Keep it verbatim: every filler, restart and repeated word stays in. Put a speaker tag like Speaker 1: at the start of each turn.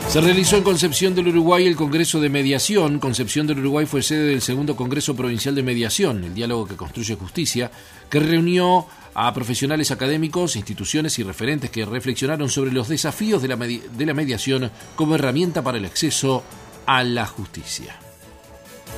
Speaker 1: Se realizó en Concepción del Uruguay el Congreso de Mediación. Concepción del Uruguay fue sede del segundo Congreso Provincial de Mediación, el diálogo que construye justicia, que reunió a profesionales académicos, instituciones y referentes que reflexionaron sobre los desafíos de la, medi- de la mediación como herramienta para el acceso a la justicia.